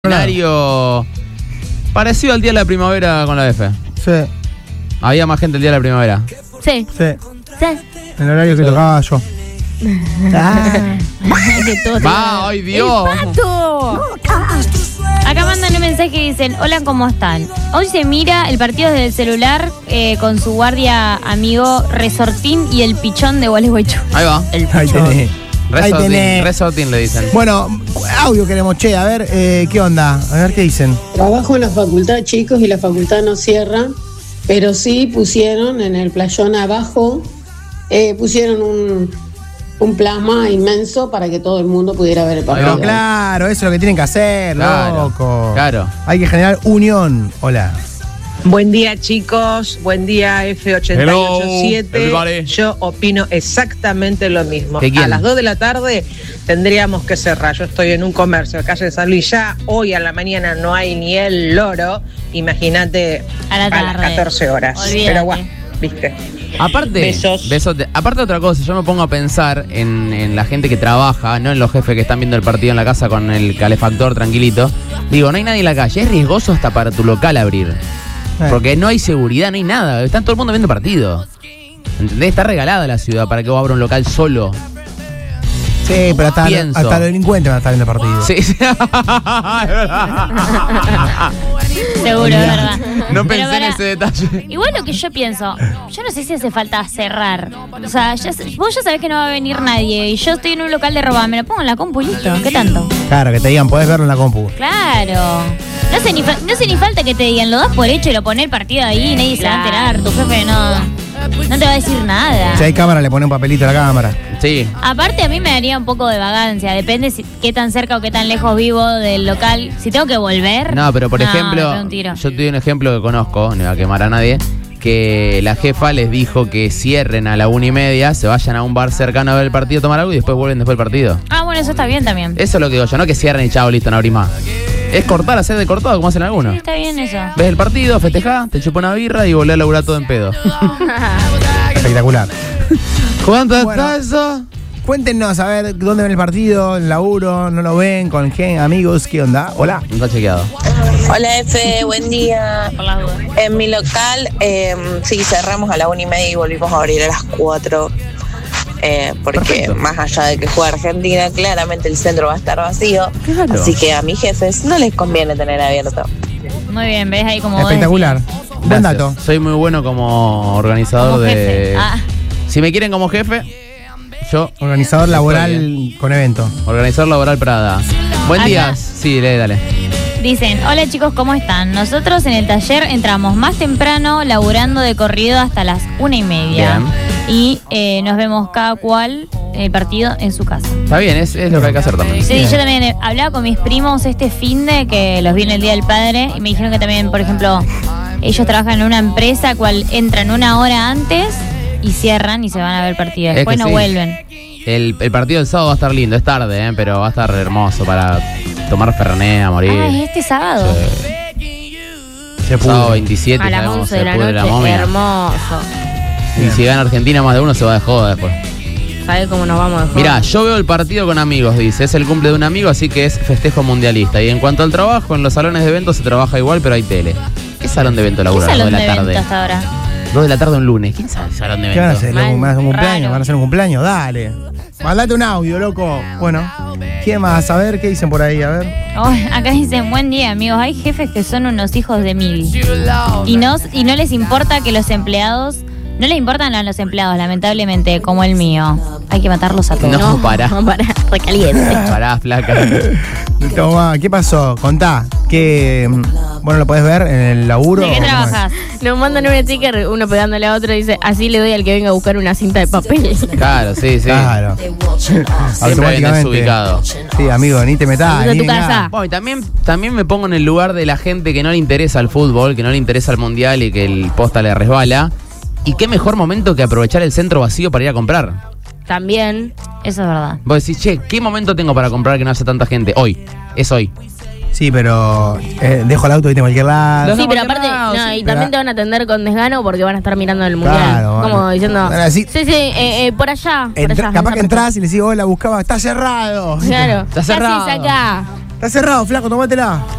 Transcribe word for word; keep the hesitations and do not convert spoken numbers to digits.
Escenario parecido al día de la primavera con la F. Sí. Había más gente el día de la primavera. Sí. Sí. Sí. En el horario que Sí. tocaba yo. Ah. Que todo te- ¡Va! ¡Ay, Dios! ¡El pato! Acá mandan un mensaje y dicen: hola, ¿cómo están? Hoy se mira el partido desde el celular eh, con su guardia amigo Resortín y el pichón de Gualeguaychú. Ahí va. El Ahí pichón. tenés. Ahí Resortín, tenés. Resortín le dicen. Bueno, audio queremos, che, a ver, eh, ¿qué onda? A ver qué dicen. Trabajo en la facultad, chicos, y la facultad no cierra, pero sí pusieron en el playón abajo, eh, pusieron un, un plasma inmenso para que todo el mundo pudiera ver el partido. Pero claro, eso es lo que tienen que hacer, Claro, loco. claro. Hay que generar unión. Hola. Buen día, chicos. Buen día, F ochenta y ocho siete. everybody. Yo opino exactamente lo mismo. ¿Qué quién? A las dos de la tarde tendríamos que cerrar. Yo estoy en un comercio de calle de San Luis. Ya hoy a la mañana no hay ni el loro. Imagínate A la a las tarde. catorce horas. Olvídate. Pero bueno, viste. Aparte, Besos. besote. Aparte otra cosa, yo me pongo a pensar en, en la gente que trabaja, no en los jefes que están viendo el partido en la casa con el calefactor tranquilito. Digo, no hay nadie en la calle, es riesgoso hasta para tu local abrir. Porque no hay seguridad, no hay nada. Está todo el mundo viendo partido. ¿Entendés? Está regalada la ciudad para que vos abra un local solo. Sí, pero hasta, Pienso. hasta los delincuentes van a estar viendo el partido. Sí, sí. Es verdad. Seguro, es verdad. No Pero pensé en para- ese detalle. Igual lo que yo pienso, yo no sé si hace falta cerrar. O sea, ya, sé- vos ya sabés que no va a venir nadie y yo estoy en un local de ropa, me lo pongo en la compu y listo. ¿Qué tanto? Claro, que te digan, podés verlo en la compu. Claro. No hace ni, fa- no hace ni falta que te digan, lo das por hecho y lo pones el partido ahí, nadie se va a enterar. Tu jefe no, no te va a decir nada. Si hay cámara, le pone un papelito a la cámara. Sí. Aparte, a mí me daría un poco de vagancia. Depende si, qué tan cerca o qué tan lejos vivo del local. Si tengo que volver. No, pero por no, me ejemplo, pego un tiro. yo te doy un ejemplo que conozco, no voy a quemar a nadie, que la jefa les dijo que cierren a la una y media, se vayan a un bar cercano a ver el partido, tomar algo y después vuelven después del partido. Ah, bueno, eso está bien también. Eso es lo que digo yo, no que cierren y chao, listo, no abrís más. Es cortar, hacer de cortado, como hacen Sí, algunos. está bien eso. Ves el partido, festejás, te chupa una birra y volvés a laburar todo en pedo. Espectacular. ¿Cuánto Bueno. está eso? Cuéntenos, a ver, ¿dónde ven el partido? ¿El laburo? ¿No lo ven? ¿Con quién? ¿Amigos? ¿Qué onda? Hola. No está chequeado. Hola F, buen día. Por las dudas. En mi local, eh, sí, cerramos a la una y media y volvimos a abrir a las cuatro. Eh, porque Perfecto. más allá de que juegue Argentina, claramente el centro va a estar vacío. Claro. Así que a mis jefes no les conviene tener abierto. Muy bien, ves ahí como vos Espectacular. decís. Buen Gracias. dato. Soy muy bueno como organizador Como de... jefe. Ah, Si me quieren como jefe, yo... Organizador Estoy laboral con evento. Organizador laboral Prada. Buen Acá. día. Sí, dale, dale. dicen, hola chicos, ¿cómo están? Nosotros en el taller entramos más temprano, laburando de corrido hasta las una y media. Bien. Y eh, nos vemos cada cual el partido en su casa. Está bien, es, es lo que hay que hacer también. Sí, yo también eh, hablaba con mis primos este finde que los vi en el Día del Padre y me dijeron que también, por ejemplo, ellos trabajan en una empresa cual entran una hora antes y cierran y se van a ver el partido. Es Después que no sí. vuelven. El, el partido del sábado va a estar lindo, es tarde, ¿eh? Pero va a estar hermoso para tomar fernet, a morir. Ah, es este sábado. Sí. Se Sábado pudo. veintisiete, A las sabemos, once se de la pudre noche, momia. hermoso. Y si gana Argentina más de uno se va de joda después. ¿Sabes cómo nos vamos de joda? Mirá, yo veo el partido con amigos, dice. Es el cumple de un amigo, así que es festejo mundialista. Y en cuanto al trabajo, en los salones de eventos se trabaja igual, pero hay tele. ¿Qué salón de evento ¿Qué labura a las dos salón de de la evento tarde? hasta ahora? dos de la tarde un lunes. ¿Quién sabe el salón de ¿Qué van a evento? hacer? Mal, ¿Van a hacer un cumpleaños? raro. ¿Van a hacer un cumpleaños? Dale. Mandate un audio, loco. Bueno, ¿quién más? A ver, ¿qué dicen por ahí? A ver. Ay, acá dicen, buen día amigos, hay jefes que son unos hijos de mil. Y no, y no les importa que los empleados, no les importan a los empleados, lamentablemente, como el mío. Hay que matarlos a todos. No, pará. No, pará, recaliente. Pará, flaca. Toma, ¿qué pasó? Contá. ¿Qué, mm, bueno, lo podés ver en el laburo? ¿De qué o cómo es? trabajas? Nos mandan un sticker, uno pegándole a otro y dice, así le doy al que venga a buscar una cinta de papel. Claro, sí, sí. Claro. Siempre bien desubicado. Sí, amigo, ni te metás. Amigo, ni tu nada. casa. Bueno, y también, también me pongo en el lugar de la gente que no le interesa el fútbol, que no le interesa el mundial y que el posta le resbala. Y qué mejor momento que aprovechar el centro vacío para ir a comprar. También. Eso es verdad. Vos decís, che, ¿qué momento tengo para comprar que no haya tanta gente? Hoy. Es hoy. Sí, pero eh, dejo el auto y en cualquier lado. Sí, pero cualquier aparte, lado, no, sí, y pero- también te van a atender con desgano porque van a estar mirando el mundial. Claro, Como bueno. diciendo, Van a decir- sí, sí, eh, eh, por allá. Por Entra- allá capaz vamos que a entras y le decís, hola, buscaba, está cerrado. Claro. Está ¿Qué cerrado. haces acá? Está cerrado, flaco, tómatela.